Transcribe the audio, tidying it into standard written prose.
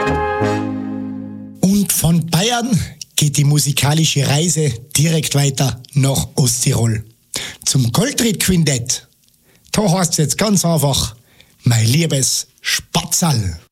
Und von Bayern geht die musikalische Reise direkt weiter nach Osttirol. Zum Goldried-Quintett. Da heißt es jetzt ganz einfach, mein liebes Spatzerl.